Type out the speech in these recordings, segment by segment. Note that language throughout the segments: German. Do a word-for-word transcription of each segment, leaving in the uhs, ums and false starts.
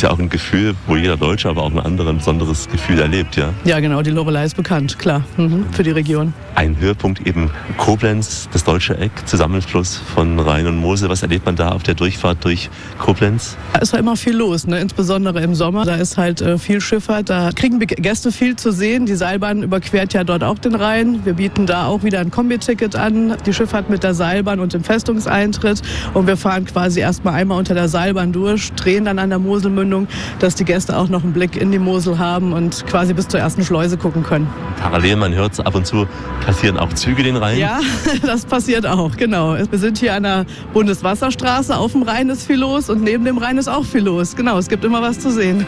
ist ja auch ein Gefühl, wo jeder Deutsche aber auch ein anderes besonderes Gefühl erlebt, ja? Ja, genau, die Loreley ist bekannt, klar, mhm, für die Region. Ein Höhepunkt eben Koblenz, das Deutsche Eck, Zusammenfluss von Rhein und Mosel. Was erlebt man da auf der Durchfahrt durch Koblenz? Da ist ja immer viel los, ne? Insbesondere im Sommer. Da ist halt äh, viel Schifffahrt, da kriegen Gäste viel zu sehen. Die Seilbahn überquert ja dort auch den Rhein. Wir bieten da auch wieder ein Kombi-Ticket an, die Schifffahrt mit der Seilbahn und dem Festungseintritt. Und wir fahren quasi erstmal einmal unter der Seilbahn durch, drehen dann an der Moselmündung, dass die Gäste auch noch einen Blick in die Mosel haben und quasi bis zur ersten Schleuse gucken können. Parallel, man hört es ab und zu, passieren auch Züge den Rhein? Ja, das passiert auch, genau. Wir sind hier an der Bundeswasserstraße, auf dem Rhein ist viel los und neben dem Rhein ist auch viel los. Genau, es gibt immer was zu sehen.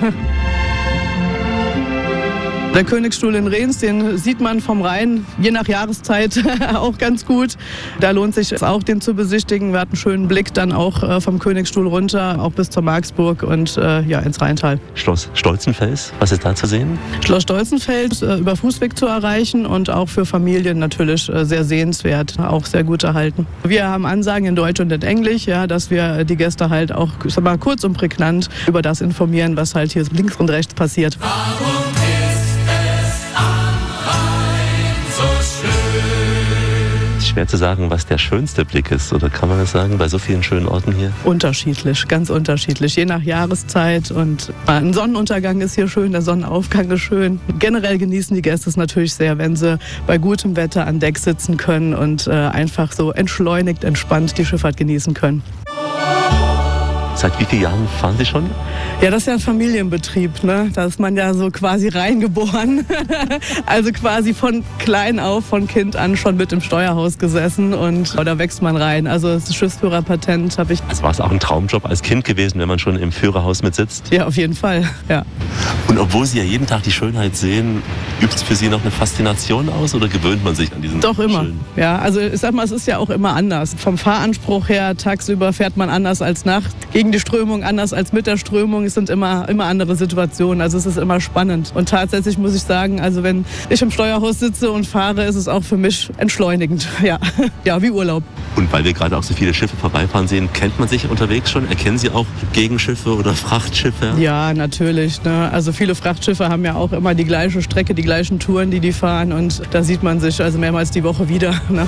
Der Königsstuhl in Rehns, den sieht man vom Rhein, je nach Jahreszeit auch ganz gut. Da lohnt sich auch, den zu besichtigen. Wir hatten einen schönen Blick dann auch vom Königsstuhl runter, auch bis zur Marksburg und äh, ja, ins Rheintal. Schloss Stolzenfels, was ist da zu sehen? Schloss Stolzenfels äh, über Fußweg zu erreichen und auch für Familien natürlich äh, sehr sehenswert, auch sehr gut erhalten. Wir haben Ansagen in Deutsch und in Englisch, ja, dass wir die Gäste halt auch, ich sag mal, kurz und prägnant über das informieren, was halt hier links und rechts passiert. Schwer zu sagen, was der schönste Blick ist, oder kann man das sagen, bei so vielen schönen Orten hier? Unterschiedlich, ganz unterschiedlich, je nach Jahreszeit. Und ein Sonnenuntergang ist hier schön, der Sonnenaufgang ist schön. Generell genießen die Gäste es natürlich sehr, wenn sie bei gutem Wetter an Deck sitzen können und äh, einfach so entschleunigt, entspannt die Schifffahrt genießen können. Seit wie vielen Jahren fahren Sie schon? Ja, das ist ja ein Familienbetrieb, ne? Da ist man ja so quasi reingeboren. Also quasi von klein auf, von Kind an schon mit im Steuerhaus gesessen und da wächst man rein. Also das Schiffsführerpatent habe ich. Also war es auch ein Traumjob als Kind gewesen, wenn man schon im Führerhaus mit sitzt? Ja, auf jeden Fall, ja. Und obwohl Sie ja jeden Tag die Schönheit sehen, übt es für Sie noch eine Faszination aus oder gewöhnt man sich an diesen Doch immer, schönen? Ja. Also ich sag mal, es ist ja auch immer anders. Vom Fahranspruch her, tagsüber fährt man anders als nachts. Gegen die Strömung anders als mit der Strömung. Es sind immer, immer andere Situationen. Also es ist immer spannend. Und tatsächlich muss ich sagen, also wenn ich im Steuerhaus sitze und fahre, ist es auch für mich entschleunigend. Ja, ja, wie Urlaub. Und weil wir gerade auch so viele Schiffe vorbeifahren sehen, kennt man sich unterwegs schon? Erkennen Sie auch Gegenschiffe oder Frachtschiffe? Ja, natürlich. Ne? Also viele Frachtschiffe haben ja auch immer die gleiche Strecke, die gleichen Touren, die die fahren. Und da sieht man sich also mehrmals die Woche wieder. Ne?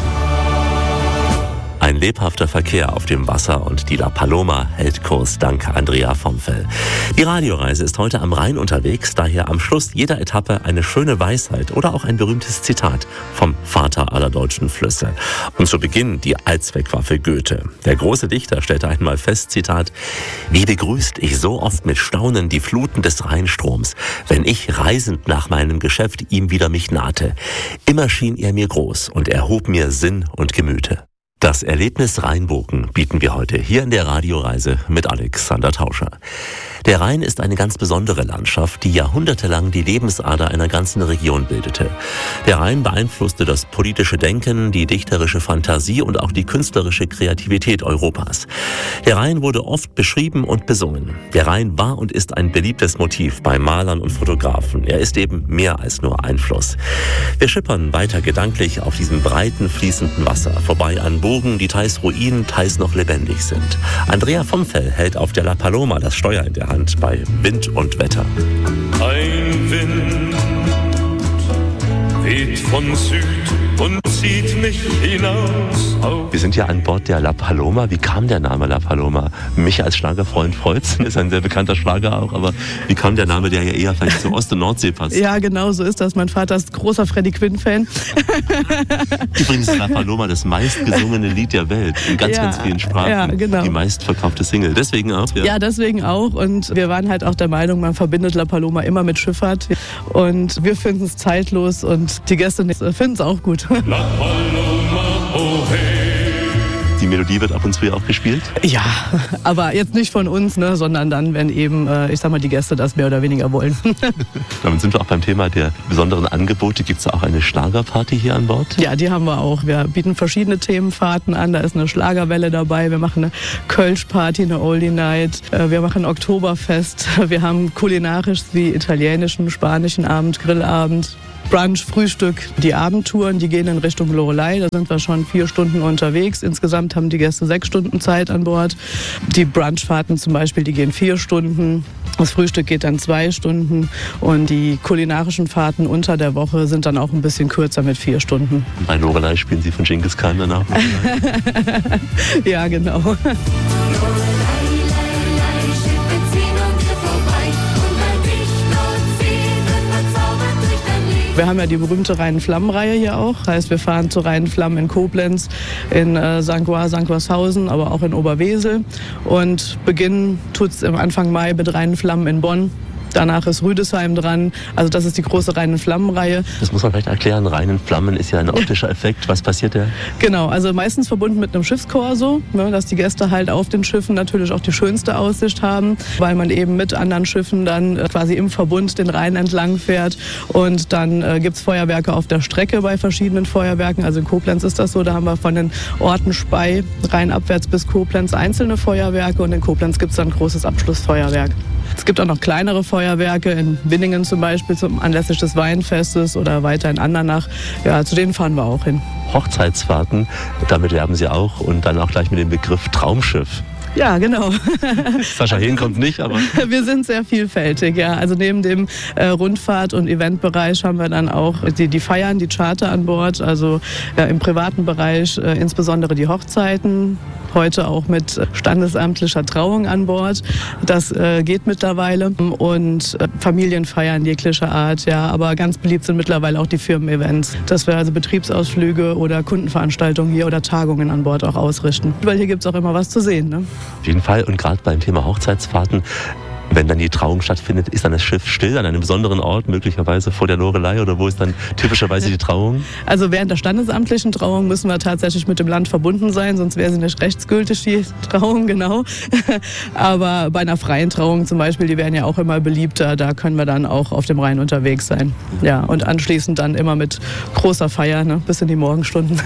Ein lebhafter Verkehr auf dem Wasser und die La Paloma hält Kurs dank Andrea Vomfell. Die Radioreise ist heute am Rhein unterwegs, daher am Schluss jeder Etappe eine schöne Weisheit oder auch ein berühmtes Zitat vom Vater aller deutschen Flüsse. Und zu Beginn die Allzweckwaffe Goethe. Der große Dichter stellte einmal fest, Zitat: Wie begrüßt ich so oft mit Staunen die Fluten des Rheinstroms, wenn ich reisend nach meinem Geschäft ihm wieder mich nahte. Immer schien er mir groß und erhob mir Sinn und Gemüte. Das Erlebnis Rheinbogen bieten wir heute hier in der Radioreise mit Alexander Tauscher. Der Rhein ist eine ganz besondere Landschaft, die jahrhundertelang die Lebensader einer ganzen Region bildete. Der Rhein beeinflusste das politische Denken, die dichterische Fantasie und auch die künstlerische Kreativität Europas. Der Rhein wurde oft beschrieben und besungen. Der Rhein war und ist ein beliebtes Motiv bei Malern und Fotografen. Er ist eben mehr als nur ein Fluss. Wir schippern weiter gedanklich auf diesem breiten, fließenden Wasser, vorbei an Burgen, die teils Ruinen, teils noch lebendig sind. Andrea Vomfell hält auf der La Paloma das Steuer in der Hand bei Wind und Wetter. Ein Wind weht von Süd und zieht mich hinaus auf. Wir sind ja an Bord der La Paloma. Wie kam der Name La Paloma? Mich als Schlagerfreund freut's. Ist ein sehr bekannter Schlager auch. Aber wie kam der Name, der ja eher vielleicht zur Ost- und Nordsee passt? Ja, genau so ist das. Mein Vater ist großer Freddie Quinn-Fan. Übrigens ist La Paloma das meistgesungene Lied der Welt. In ganz, ja, ganz vielen Sprachen. Ja, genau. Die meistverkaufte Single. Deswegen auch. Ja. ja, deswegen auch. Und wir waren halt auch der Meinung, man verbindet La Paloma immer mit Schifffahrt. Und wir finden es zeitlos und die Gäste finden es auch gut. La Paloma, oh hey. Die Melodie wird ab und zu ja auch gespielt? Ja, aber jetzt nicht von uns, ne, sondern dann, wenn eben, äh, ich sag mal, die Gäste das mehr oder weniger wollen. Damit sind wir auch beim Thema der besonderen Angebote. Gibt es da auch eine Schlagerparty hier an Bord? Ja, die haben wir auch. Wir bieten verschiedene Themenfahrten an. Da ist eine Schlagerwelle dabei. Wir machen eine Kölsch-Party, eine Oldie Night. Wir machen ein Oktoberfest. Wir haben kulinarisch wie italienischen, spanischen Abend, Grillabend. Brunch, Frühstück, die Abendtouren, die gehen in Richtung Loreley. Da sind wir schon vier Stunden unterwegs. Insgesamt haben die Gäste sechs Stunden Zeit an Bord. Die Brunchfahrten zum Beispiel, die gehen vier Stunden. Das Frühstück geht dann zwei Stunden und die kulinarischen Fahrten unter der Woche sind dann auch ein bisschen kürzer mit vier Stunden. Bei Loreley spielen Sie von Genghis Khan danach? Ja, genau. Wir haben ja die berühmte Rhein-Flammen-Reihe hier auch. Heißt, wir fahren zu Rhein-Flammen in Koblenz, in äh, Sankt Ouen, Sankt Wolfshausen, aber auch in Oberwesel. Und beginnen tut es im Anfang Mai mit Rhein-Flammen in Bonn. Danach ist Rüdesheim dran. Also das ist die große Rhein-Flammen-Reihe. Das muss man vielleicht erklären. Rhein-Flammen ist ja ein optischer Effekt. Was passiert da? Genau, also meistens verbunden mit einem Schiffskorso, ne, dass die Gäste halt auf den Schiffen natürlich auch die schönste Aussicht haben, weil man eben mit anderen Schiffen dann äh, quasi im Verbund den Rhein entlang fährt. Und dann äh, gibt es Feuerwerke auf der Strecke bei verschiedenen Feuerwerken. Also in Koblenz ist das so, da haben wir von den Orten Spey, rheinabwärts bis Koblenz einzelne Feuerwerke und in Koblenz gibt es dann ein großes Abschlussfeuerwerk. Es gibt auch noch kleinere Feuerwerke, in Winningen zum Beispiel zum, anlässlich des Weinfestes oder weiter in Andernach. Ja, zu denen fahren wir auch hin. Hochzeitsfahrten, damit werben Sie auch und dann auch gleich mit dem Begriff Traumschiff. Ja, genau. Sascha Hehn kommt nicht, aber... Wir sind sehr vielfältig, ja. Also neben dem äh, Rundfahrt- und Eventbereich haben wir dann auch die, die Feiern, die Charter an Bord. Also äh, im privaten Bereich äh, insbesondere die Hochzeiten. Heute auch mit standesamtlicher Trauung an Bord. Das äh, geht mittlerweile. Und äh, Familienfeiern jeglicher Art, ja. Aber ganz beliebt sind mittlerweile auch die Firmen-Events. Dass wir also Betriebsausflüge oder Kundenveranstaltungen hier oder Tagungen an Bord auch ausrichten. Weil hier gibt es auch immer was zu sehen, ne? Auf jeden Fall. Und gerade beim Thema Hochzeitsfahrten, wenn dann die Trauung stattfindet, ist dann das Schiff still an einem besonderen Ort, möglicherweise vor der Loreley, oder wo ist dann typischerweise die Trauung? Also während der standesamtlichen Trauung müssen wir tatsächlich mit dem Land verbunden sein, sonst wäre sie nicht rechtsgültig, die Trauung, genau. Aber bei einer freien Trauung zum Beispiel, die werden ja auch immer beliebter, da können wir dann auch auf dem Rhein unterwegs sein. Ja, und anschließend dann immer mit großer Feier, ne, bis in die Morgenstunden.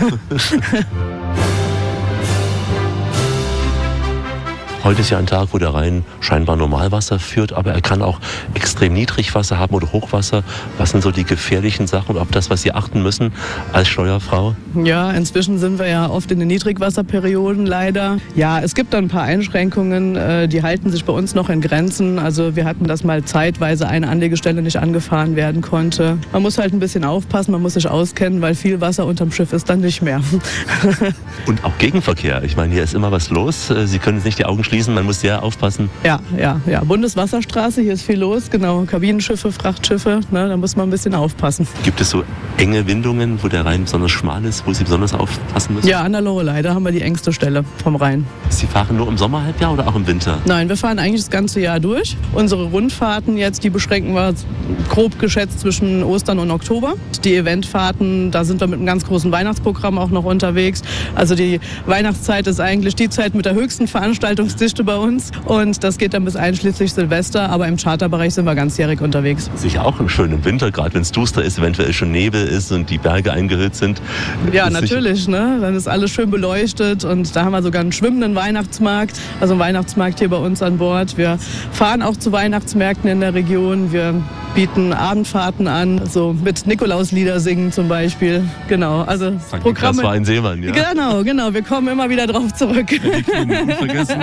Heute ist ja ein Tag, wo der Rhein scheinbar Normalwasser führt, aber er kann auch extrem Niedrigwasser haben oder Hochwasser. Was sind so die gefährlichen Sachen und auf das, was Sie achten müssen als Steuerfrau? Ja, inzwischen sind wir ja oft in den Niedrigwasserperioden leider. Ja, es gibt da ein paar Einschränkungen, die halten sich bei uns noch in Grenzen. Also wir hatten das mal zeitweise eine Anlegestelle nicht angefahren werden konnte. Man muss halt ein bisschen aufpassen, man muss sich auskennen, weil viel Wasser unterm Schiff ist dann nicht mehr. Und auch Gegenverkehr. Ich meine, hier ist immer was los. Sie können jetzt nicht die Augen schließen, man muss sehr aufpassen. Ja, ja, ja. Bundeswasserstraße, hier ist viel los, genau. Kabinenschiffe, Frachtschiffe, ne, da muss man ein bisschen aufpassen. Gibt es so enge Windungen, wo der Rhein besonders schmal ist, wo Sie besonders aufpassen müssen? Ja, an der Loreley, da haben wir die engste Stelle vom Rhein. Sie fahren nur im Sommerhalbjahr oder auch im Winter? Nein, wir fahren eigentlich das ganze Jahr durch. Unsere Rundfahrten jetzt, die beschränken wir grob geschätzt zwischen Ostern und Oktober. Die Eventfahrten, da sind wir mit einem ganz großen Weihnachtsprogramm auch noch unterwegs. Also die Weihnachtszeit ist eigentlich die Zeit mit der höchsten Veranstaltungsdichte bei uns und das geht dann bis einschließlich Silvester, aber im Charterbereich sind wir ganzjährig unterwegs. Sicher auch im schönen Winter, gerade wenn es duster ist, eventuell schon Nebel ist und die Berge eingehüllt sind. Ja, natürlich, ne? Dann ist alles schön beleuchtet und da haben wir sogar einen schwimmenden Weihnachtsmarkt, also einen Weihnachtsmarkt hier bei uns an Bord. Wir fahren auch zu Weihnachtsmärkten in der Region, wir bieten Abendfahrten an, so mit Nikolauslieder singen zum Beispiel. Genau, also Sankt Programme. Das war ein Seemann, ja? Genau, genau, wir kommen immer wieder drauf zurück. Vergessen.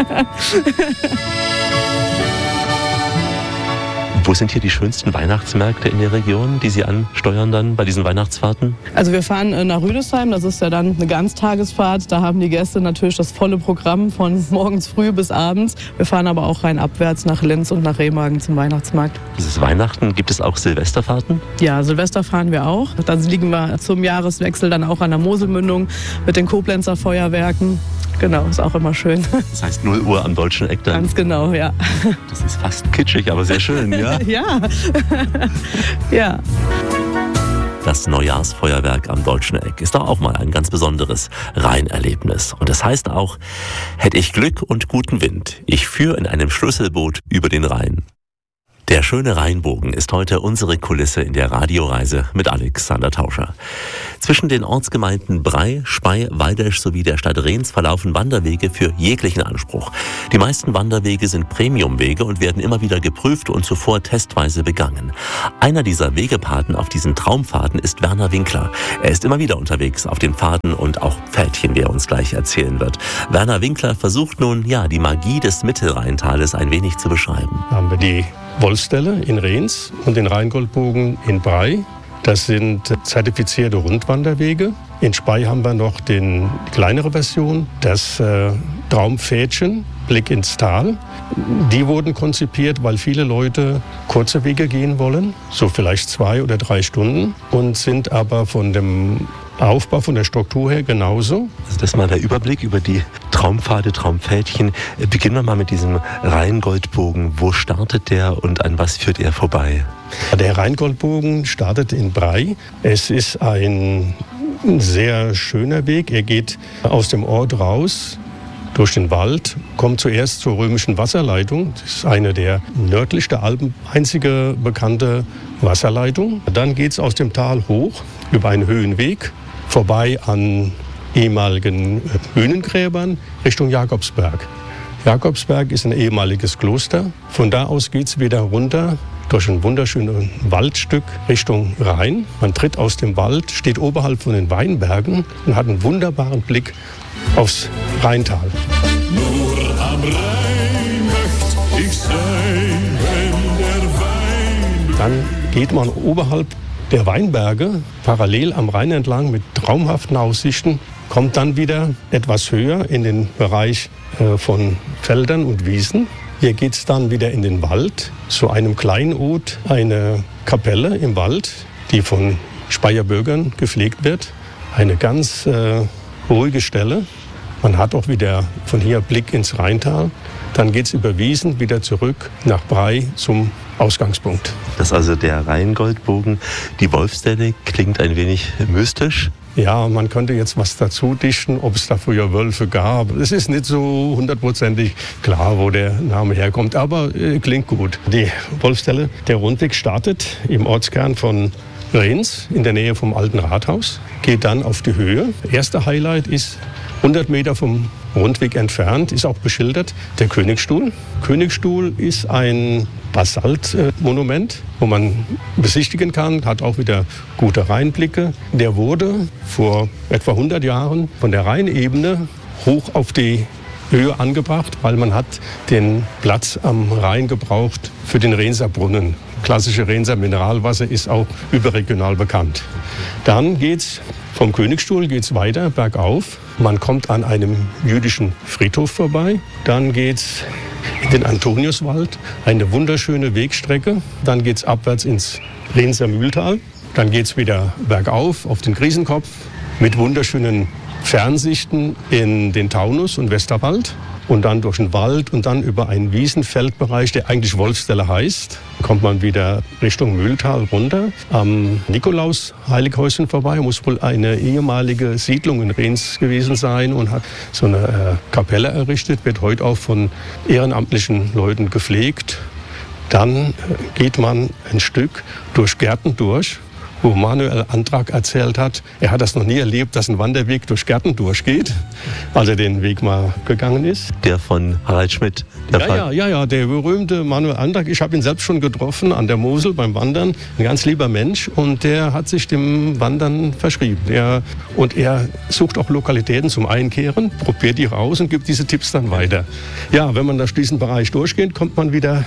Wo sind hier die schönsten Weihnachtsmärkte in der Region, die Sie ansteuern dann bei diesen Weihnachtsfahrten? Also wir fahren nach Rüdesheim, das ist ja dann eine Ganztagesfahrt. Da haben die Gäste natürlich das volle Programm von morgens früh bis abends. Wir fahren aber auch rein abwärts nach Linz und nach Remagen zum Weihnachtsmarkt. Das ist Weihnachten. Gibt es auch Silvesterfahrten? Ja, Silvester fahren wir auch. Dann liegen wir zum Jahreswechsel dann auch an der Moselmündung mit den Koblenzer Feuerwerken. Genau, ist auch immer schön. Das heißt null Uhr am Deutschen Eck dann? Ganz genau, ja. Das ist fast kitschig, aber sehr schön, ja? Ja. Ja. Das Neujahrsfeuerwerk am Deutschen Eck ist doch auch mal ein ganz besonderes Rheinerlebnis. Und das heißt auch, hätte ich Glück und guten Wind, ich führe in einem Schlüsselboot über den Rhein. Der schöne Rheinbogen ist heute unsere Kulisse in der Radioreise mit Alexander Tauscher. Zwischen den Ortsgemeinden Bray, Spey, Waldesch sowie der Stadt Rhens verlaufen Wanderwege für jeglichen Anspruch. Die meisten Wanderwege sind Premiumwege und werden immer wieder geprüft und zuvor testweise begangen. Einer dieser Wegepaten auf diesen Traumfahrten ist Werner Winkler. Er ist immer wieder unterwegs auf den Pfaden und auch Pfädchen, wie er uns gleich erzählen wird. Werner Winkler versucht nun, ja, die Magie des Mittelrheintales ein wenig zu beschreiben. Haben wir die Wolfsdelle in Rhens und den Rheingoldbogen in Bray. Das sind zertifizierte Rundwanderwege. In Spey haben wir noch den, die kleinere Version, das äh, Traumpfädchen, Blick ins Tal. Die wurden konzipiert, weil viele Leute kurze Wege gehen wollen, so vielleicht zwei oder drei Stunden, und sind aber von dem Aufbau, von der Struktur her genauso. Also das ist mal der Überblick über die Traumpfade, Traumpfädchen. Beginnen wir mal mit diesem Rheingoldbogen. Wo startet der und an was führt er vorbei? Der Rheingoldbogen startet in Bray. Es ist ein sehr schöner Weg. Er geht aus dem Ort raus, durch den Wald, kommt zuerst zur römischen Wasserleitung. Das ist eine der nördlich der Alpen einzige bekannte Wasserleitung. Dann geht es aus dem Tal hoch über einen Höhenweg, vorbei an ehemaligen Höhlengräbern Richtung Jakobsberg. Jakobsberg ist ein ehemaliges Kloster. Von da aus geht es wieder runter durch ein wunderschönes Waldstück Richtung Rhein. Man tritt aus dem Wald, steht oberhalb von den Weinbergen und hat einen wunderbaren Blick aufs Rheintal. Nur am Rhein möcht ich sein, wenn der Wein... Dann geht man oberhalb der Weinberge parallel am Rhein entlang mit traumhaften Aussichten, kommt dann wieder etwas höher in den Bereich äh, von Feldern und Wiesen. Hier geht es dann wieder in den Wald, zu einem Kleinod, eine Kapelle im Wald, die von Speyer Bürgern gepflegt wird. Eine ganz äh, ruhige Stelle. Man hat auch wieder von hier Blick ins Rheintal. Dann geht es über Wiesen wieder zurück nach Bray zum Ausgangspunkt. Das ist also der Rheingoldbogen. Die Wolfsdelle klingt ein wenig mystisch. Ja, man könnte jetzt was dazu dichten, ob es da früher Wölfe gab. Es ist nicht so hundertprozentig klar, wo der Name herkommt, aber äh, klingt gut. Die Wolfsdelle, der Rundweg startet im Ortskern von Rhens in der Nähe vom Alten Rathaus, geht dann auf die Höhe. Erster Highlight ist hundert Meter vom Rundweg entfernt, ist auch beschildert, der Königstuhl. Königstuhl ist ein Basaltmonument, wo man besichtigen kann, hat auch wieder gute Rheinblicke. Der wurde vor etwa hundert Jahren von der Rheinebene hoch auf die Höhe angebracht, weil man hat den Platz am Rhein gebraucht für den Rhenser Brunnen. Klassische Rhenser Mineralwasser ist auch überregional bekannt. Dann geht's vom Königstuhl geht's weiter bergauf. Man kommt an einem jüdischen Friedhof vorbei. Dann geht's in den Antoniuswald, eine wunderschöne Wegstrecke. Dann geht's abwärts ins Rhenser Mühltal. Dann geht's wieder bergauf auf den Griesenkopf mit wunderschönen Fernsichten in den Taunus und Westerwald. Und dann durch den Wald und dann über einen Wiesenfeldbereich, der eigentlich Wolfsdelle heißt, kommt man wieder Richtung Mühltal runter. Am Nikolaus-Heilighäuschen vorbei, muss wohl eine ehemalige Siedlung in Rhens gewesen sein und hat so eine äh, Kapelle errichtet, wird heute auch von ehrenamtlichen Leuten gepflegt. Dann äh, geht man ein Stück durch Gärten durch, wo Manuel Antrag erzählt hat, er hat das noch nie erlebt, dass ein Wanderweg durch Gärten durchgeht, als er den Weg mal gegangen ist. Der von Harald Schmidt. Der ja, ja, ja, ja, der berühmte Manuel Antrag. Ich habe ihn selbst schon getroffen an der Mosel beim Wandern. Ein ganz lieber Mensch und der hat sich dem Wandern verschrieben. Er, und er sucht auch Lokalitäten zum Einkehren, probiert die raus und gibt diese Tipps dann weiter. Ja, wenn man durch diesen Bereich durchgeht, kommt man wieder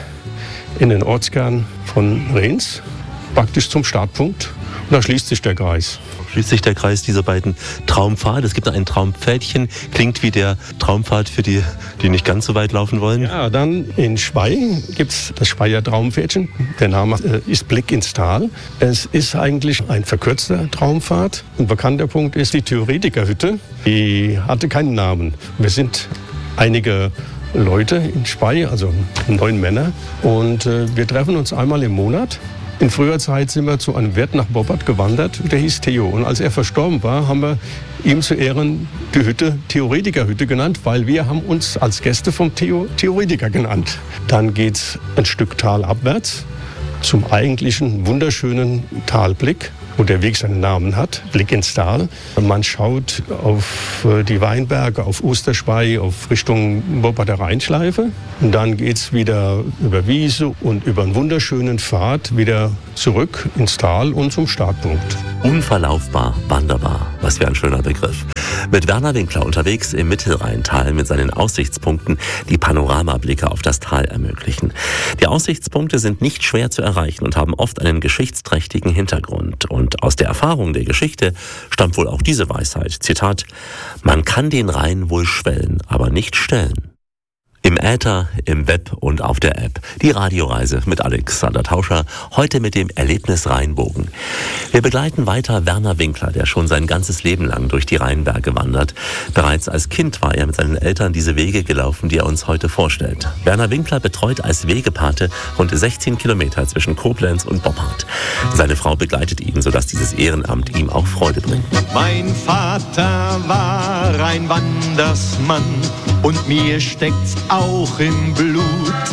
in den Ortskern von Rhens, praktisch zum Startpunkt. Und da schließt sich der Kreis. Schließt sich der Kreis dieser beiden Traumpfade. Es gibt ein Traumpfädchen, klingt wie der Traumpfad für die, die nicht ganz so weit laufen wollen. Ja, dann in Spey gibt es das Speyer Traumpfädchen. Der Name ist Blick ins Tal. Es ist eigentlich ein verkürzter Traumpfad. Ein bekannter Punkt ist die Theoretikerhütte. Die hatte keinen Namen. Wir sind einige Leute in Spey, also neun Männer. Und äh, wir treffen uns einmal im Monat. In früher Zeit sind wir zu einem Wirt nach Boppard gewandert, der hieß Theo. Und als er verstorben war, haben wir ihm zu Ehren die Hütte Theoretikerhütte genannt, weil wir haben uns als Gäste vom Theo Theoretiker genannt. Dann geht's ein Stück Tal abwärts zum eigentlichen wunderschönen Talblick, wo der Weg seinen Namen hat, Blick ins Tal. Man schaut auf die Weinberge, auf Osterspey, auf Richtung Bobbarder Rheinschleife. Und dann geht es wieder über Wiese und über einen wunderschönen Pfad wieder zurück ins Tal und zum Startpunkt. Unverlaufbar, wanderbar. Was für ein schöner Begriff. Mit Werner Winkler unterwegs im Mittelrheintal mit seinen Aussichtspunkten, die Panoramablicke auf das Tal ermöglichen. Die Aussichtspunkte sind nicht schwer zu erreichen und haben oft einen geschichtsträchtigen Hintergrund. Und aus der Erfahrung der Geschichte stammt wohl auch diese Weisheit. Zitat: Man kann den Rhein wohl schwellen, aber nicht stellen. Im Äther, im Web und auf der App. Die Radioreise mit Alexander Tauscher, heute mit dem Erlebnis Rheinbogen. Wir begleiten weiter Werner Winkler, der schon sein ganzes Leben lang durch die Rheinberge wandert. Bereits als Kind war er mit seinen Eltern diese Wege gelaufen, die er uns heute vorstellt. Werner Winkler betreut als Wegepate rund sechzehn Kilometer zwischen Koblenz und Boppard. Seine Frau begleitet ihn, sodass dieses Ehrenamt ihm auch Freude bringt. Mein Vater war ein Wandersmann und mir steckt's auch im Blut.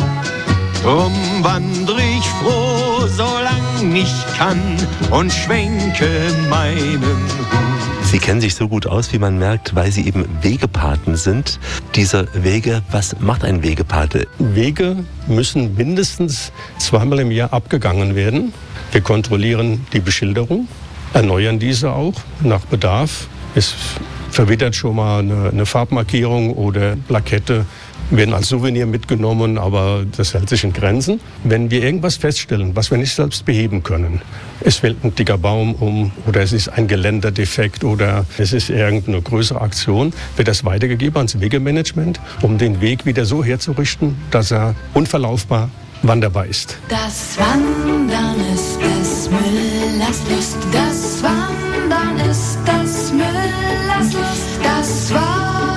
Drum wandre ich froh, solang ich kann und schwenke meinen Hut. Sie kennen sich so gut aus, wie man merkt, weil Sie eben Wegepaten sind. Diese Wege, was macht ein Wegepate? Wege müssen mindestens zweimal im Jahr abgegangen werden. Wir kontrollieren die Beschilderung, erneuern diese auch nach Bedarf. Es verwittert schon mal eine, eine Farbmarkierung oder Plakette, werden als Souvenir mitgenommen, aber das hält sich in Grenzen. Wenn wir irgendwas feststellen, was wir nicht selbst beheben können, es fällt ein dicker Baum um oder es ist ein Geländerdefekt oder es ist irgendeine größere Aktion, wird das weitergegeben ans Wegemanagement, um den Weg wieder so herzurichten, dass er unverlaufbar wanderbar ist. Das Wandern ist des Müllers Lust, das Wandern ist des Müllers Lust, das Wandern.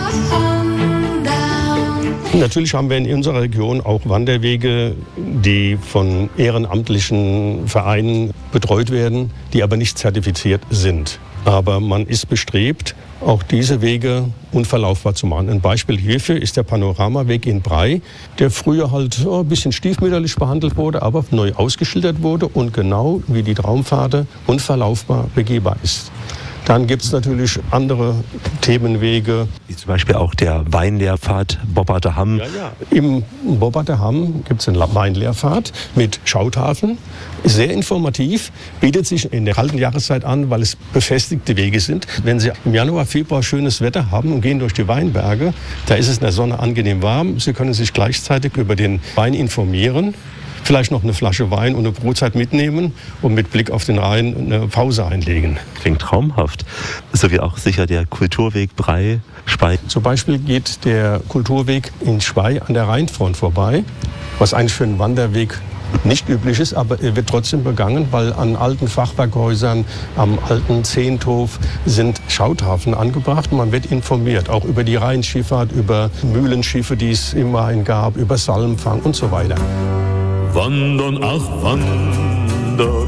Natürlich haben wir in unserer Region auch Wanderwege, die von ehrenamtlichen Vereinen betreut werden, die aber nicht zertifiziert sind. Aber man ist bestrebt, auch diese Wege unverlaufbar zu machen. Ein Beispiel hierfür ist der Panoramaweg in Bray, der früher halt oh, ein bisschen stiefmütterlich behandelt wurde, aber neu ausgeschildert wurde und genau wie die Traumpfade unverlaufbar begehbar ist. Dann gibt es natürlich andere Themenwege. Wie zum Beispiel auch der Weinlehrpfad Bobbarder Hamm. Ja, ja. Im Bobbarder Hamm gibt es einen Weinlehrpfad mit Schautafeln. Sehr informativ, bietet sich in der kalten Jahreszeit an, weil es befestigte Wege sind. Wenn Sie im Januar, Februar schönes Wetter haben und gehen durch die Weinberge, da ist es in der Sonne angenehm warm. Sie können sich gleichzeitig über den Wein informieren. Vielleicht noch eine Flasche Wein und eine Brotzeit mitnehmen und mit Blick auf den Rhein eine Pause einlegen. Klingt traumhaft. So wie auch sicher der Kulturweg Bray-Spey. Zum Beispiel geht der Kulturweg in Spey an der Rheinfront vorbei, was eigentlich für einen Wanderweg nicht üblich ist, aber er wird trotzdem begangen, weil an alten Fachwerkhäusern, am alten Zehnthof sind Schautafeln angebracht. Man wird informiert, auch über die Rheinschifffahrt, über Mühlenschiffe, die es im Rhein gab, über Salmfang und so weiter. Wandern, ach Wander,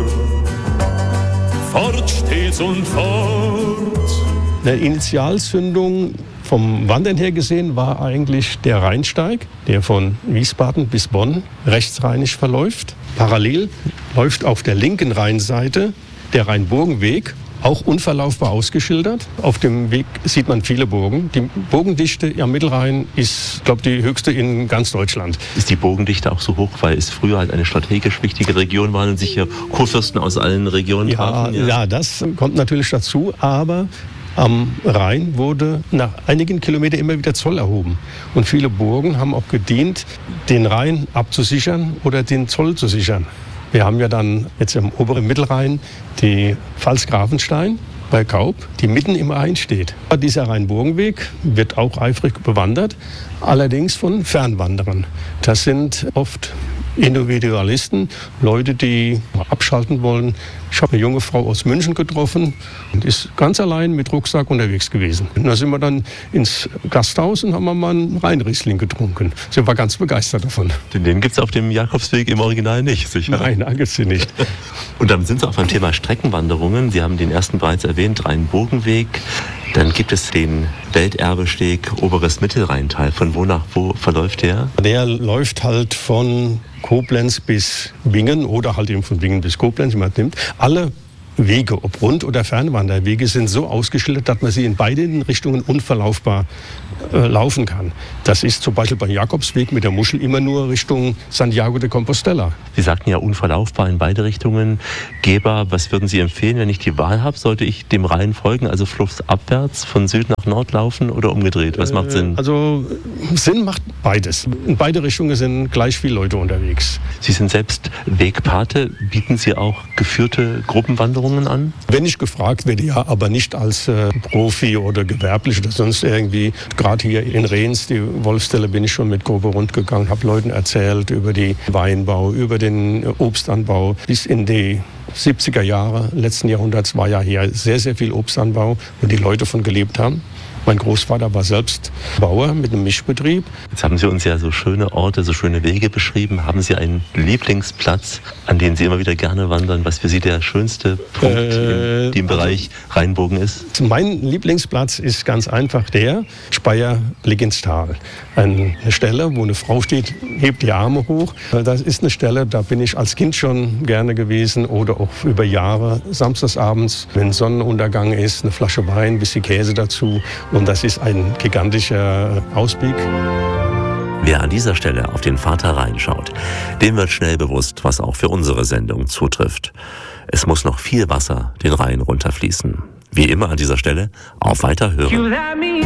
fort stets und fort. Eine Initialzündung vom Wandern her gesehen war eigentlich der Rheinsteig, der von Wiesbaden bis Bonn rechtsrheinisch verläuft. Parallel läuft auf der linken Rheinseite der Rheinburgenweg, auch unverlaufbar ausgeschildert. Auf dem Weg sieht man viele Burgen. Die Burgendichte am Mittelrhein ist, glaube ich, die höchste in ganz Deutschland. Ist die Burgendichte auch so hoch, weil es früher halt eine strategisch wichtige Region war und sich hier Kurfürsten aus allen Regionen ja, trafen? Ja. ja, das kommt natürlich dazu, aber am Rhein wurde nach einigen Kilometern immer wieder Zoll erhoben. Und viele Burgen haben auch gedient, den Rhein abzusichern oder den Zoll zu sichern. Wir haben ja dann jetzt im oberen Mittelrhein die Pfalz Grafenstein bei Kaup, die mitten im Rhein steht. Dieser Rheinburgenweg wird auch eifrig bewandert, allerdings von Fernwanderern. Das sind oft Individualisten, Leute, die abschalten wollen. Ich habe eine junge Frau aus München getroffen und ist ganz allein mit Rucksack unterwegs gewesen. Und da sind wir dann ins Gasthaus und haben mal einen Rheinriesling getrunken. Sie war ganz begeistert davon. Den gibt es auf dem Jakobsweg im Original nicht, sicher? Nein, da gibt es sie nicht. Und dann sind Sie auch beim Thema Streckenwanderungen. Sie haben den ersten bereits erwähnt, Rheinburgenweg. Dann gibt es den Welterbesteg Oberes Mittelrheintal. Von wo nach wo verläuft der? Der läuft halt von Koblenz bis Bingen oder halt eben von Bingen bis Koblenz, wie man nimmt. Alle Wege, ob Rund- oder Fernwanderwege, sind so ausgeschildert, dass man sie in beiden Richtungen unverlaufbar äh, laufen kann. Das ist zum Beispiel beim Jakobsweg mit der Muschel immer nur Richtung Santiago de Compostela. Sie sagten ja unverlaufbar in beide Richtungen. Geber, was würden Sie empfehlen, wenn ich die Wahl habe? Sollte ich dem Rhein folgen, also flussabwärts von Süd nach Nord laufen oder umgedreht? Was macht Sinn? Äh, also Sinn macht beides. In beide Richtungen sind gleich viele Leute unterwegs. Sie sind selbst Wegpate. Bieten Sie auch geführte Gruppenwanderungen an? Wenn ich gefragt werde, ja, aber nicht als äh, Profi oder gewerblich oder sonst irgendwie. Gerade hier in Rehns, die Wolfstelle, bin ich schon mit Gruppe rundgegangen, habe Leuten erzählt über die Weinbau, über den Obstanbau. Bis in die siebziger Jahre letzten Jahrhunderts war ja hier sehr, sehr viel Obstanbau, wo die Leute von gelebt haben. Mein Großvater war selbst Bauer mit einem Mischbetrieb. Jetzt haben Sie uns ja so schöne Orte, so schöne Wege beschrieben. Haben Sie einen Lieblingsplatz, an den Sie immer wieder gerne wandern, was für Sie der schönste Punkt äh, im, im Bereich Rheinbogen ist? Mein Lieblingsplatz ist ganz einfach der Speyer-Blick ins Tal. Eine Stelle, wo eine Frau steht, hebt die Arme hoch. Das ist eine Stelle, da bin ich als Kind schon gerne gewesen oder auch über Jahre samstagsabends, wenn Sonnenuntergang ist, eine Flasche Wein, ein bisschen Käse dazu. Und das ist ein gigantischer Ausblick. Wer an dieser Stelle auf den Vater Rhein schaut, dem wird schnell bewusst, was auch für unsere Sendung zutrifft. Es muss noch viel Wasser den Rhein runterfließen. Wie immer an dieser Stelle, auf Weiterhören.